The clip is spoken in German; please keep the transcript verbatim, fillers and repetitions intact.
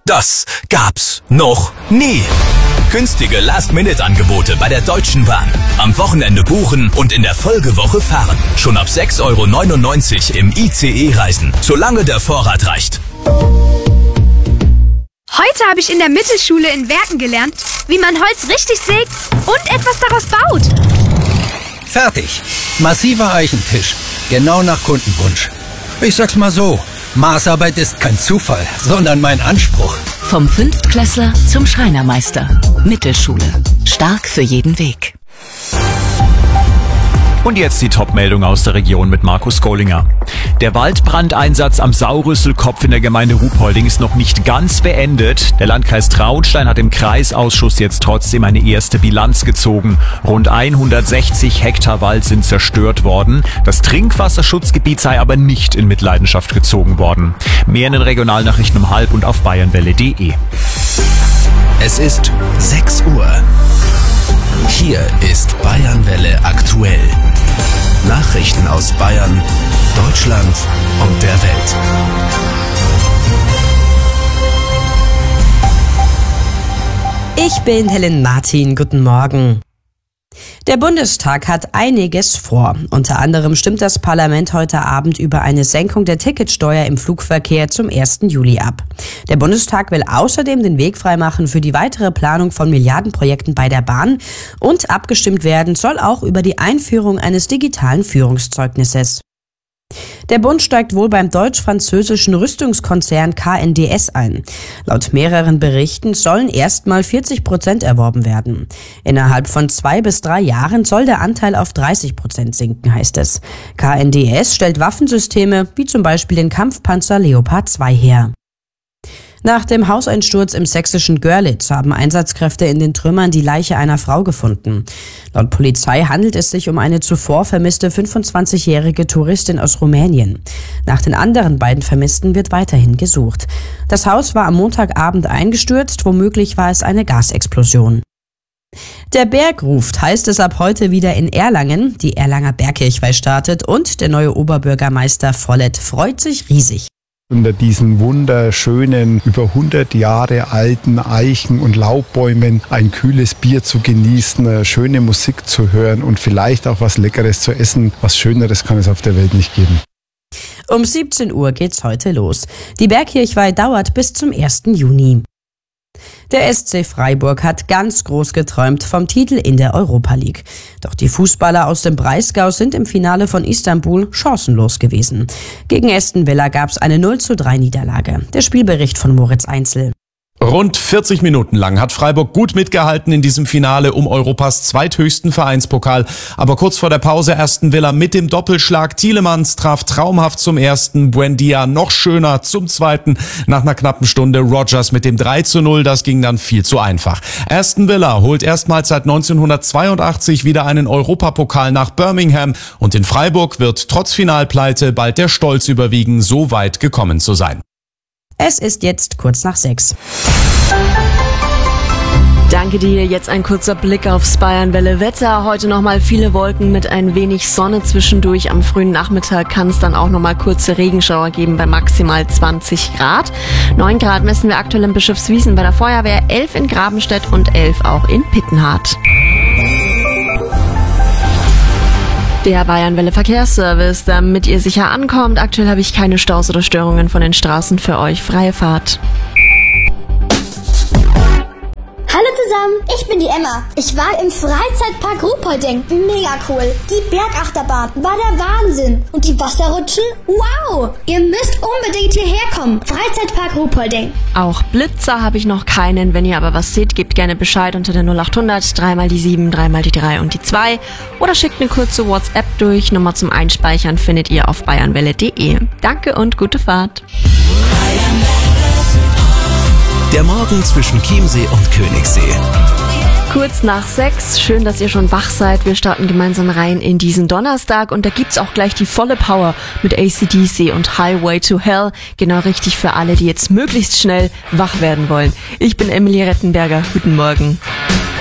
Das gab's noch nie. Günstige Last-Minute-Angebote bei der Deutschen Bahn. Am Wochenende buchen und in der Folgewoche fahren. Schon ab sechs Euro neunundneunzig im I C E-Reisen, solange der Vorrat reicht. Heute habe ich in der Mittelschule in Werken gelernt, wie man Holz richtig sägt und etwas daraus baut. Fertig. Massiver Eichentisch. Genau nach Kundenwunsch. Ich sag's mal so, Maßarbeit ist kein Zufall, sondern mein Anspruch. Vom Fünftklässler zum Schreinermeister. Mittelschule. Stark für jeden Weg. Und jetzt die Top-Meldung aus der Region mit Markus Kohlinger. Der Waldbrandeinsatz am Saurüsselkopf in der Gemeinde Ruhpolding ist noch nicht ganz beendet. Der Landkreis Traunstein hat im Kreisausschuss jetzt trotzdem eine erste Bilanz gezogen. Rund hundertsechzig Hektar Wald sind zerstört worden. Das Trinkwasserschutzgebiet sei aber nicht in Mitleidenschaft gezogen worden. Mehr in den Regionalnachrichten um halb und auf bayernwelle punkt de. Es ist sechs Uhr. Hier ist Bayernwelle aktuell. Nachrichten aus Bayern, Deutschland und der Welt. Ich bin Helen Martin. Guten Morgen. Der Bundestag hat einiges vor. Unter anderem stimmt das Parlament heute Abend über eine Senkung der Ticketsteuer im Flugverkehr zum ersten Juli ab. Der Bundestag will außerdem den Weg freimachen für die weitere Planung von Milliardenprojekten bei der Bahn und abgestimmt werden soll auch über die Einführung eines digitalen Führungszeugnisses. Der Bund steigt wohl beim deutsch-französischen Rüstungskonzern K N D S ein. Laut mehreren Berichten sollen erstmal vierzig Prozent erworben werden. Innerhalb von zwei bis drei Jahren soll der Anteil auf dreißig Prozent sinken, heißt es. K N D S stellt Waffensysteme wie zum Beispiel den Kampfpanzer Leopard zwei her. Nach dem Hauseinsturz im sächsischen Görlitz haben Einsatzkräfte in den Trümmern die Leiche einer Frau gefunden. Laut Polizei handelt es sich um eine zuvor vermisste fünfundzwanzigjährige Touristin aus Rumänien. Nach den anderen beiden Vermissten wird weiterhin gesucht. Das Haus war am Montagabend eingestürzt, womöglich war es eine Gasexplosion. Der Berg ruft, heißt es ab heute wieder in Erlangen. Die Erlanger Bergkirchweih startet und der neue Oberbürgermeister Vollett freut sich riesig. Unter diesen wunderschönen, über hundert Jahre alten Eichen und Laubbäumen ein kühles Bier zu genießen, schöne Musik zu hören und vielleicht auch was Leckeres zu essen. Was Schöneres kann es auf der Welt nicht geben. Um siebzehn Uhr geht's heute los. Die Bergkirchweih dauert bis zum ersten Juni. Der S C Freiburg hat ganz groß geträumt vom Titel in der Europa League. Doch die Fußballer aus dem Breisgau sind im Finale von Istanbul chancenlos gewesen. Gegen Aston Villa gab's eine null zu drei Niederlage. Der Spielbericht von Moritz Einzel. Rund vierzig Minuten lang hat Freiburg gut mitgehalten in diesem Finale um Europas zweithöchsten Vereinspokal. Aber kurz vor der Pause Aston Villa mit dem Doppelschlag. Tielemans traf traumhaft zum ersten, Buendia noch schöner zum zweiten. Nach einer knappen Stunde Rodgers mit dem drei zu null, das ging dann viel zu einfach. Aston Villa holt erstmals seit neunzehnhundertzweiundachtzig wieder einen Europapokal nach Birmingham. Und in Freiburg wird trotz Finalpleite bald der Stolz überwiegen, so weit gekommen zu sein. Es ist jetzt kurz nach sechs. Danke dir. Jetzt ein kurzer Blick aufs Bayernwelle Wetter. Heute nochmal viele Wolken mit ein wenig Sonne zwischendurch. Am frühen Nachmittag kann es dann auch nochmal kurze Regenschauer geben bei maximal zwanzig Grad. neun Grad messen wir aktuell in Bischofswiesen bei der Feuerwehr, elf in Grabenstedt und elf auch in Pittenhardt. Der Bayernwelle Verkehrsservice, damit ihr sicher ankommt. Aktuell habe ich keine Staus oder Störungen von den Straßen für euch. Freie Fahrt. Hallo zusammen, ich bin die Emma. Ich war im Freizeitpark Ruhpolding. Mega cool. Die Bergachterbahn war der Wahnsinn. Und die Wasserrutschen? Wow! Ihr müsst unbedingt hierher kommen. Freizeitpark Ruhpolding. Auch Blitzer habe ich noch keinen. Wenn ihr aber was seht, gebt gerne Bescheid unter der null acht hundert, dreimal die sieben, dreimal die drei und die zwei. Oder schickt eine kurze WhatsApp durch. Nummer zum Einspeichern findet ihr auf bayernwelle punkt de. Danke und gute Fahrt. Der Morgen zwischen Chiemsee und Königssee. Kurz nach sechs. Schön, dass ihr schon wach seid. Wir starten gemeinsam rein in diesen Donnerstag und da gibt's auch gleich die volle Power mit A C D C und Highway to Hell. Genau richtig für alle, die jetzt möglichst schnell wach werden wollen. Ich bin Emily Rettenberger. Guten Morgen.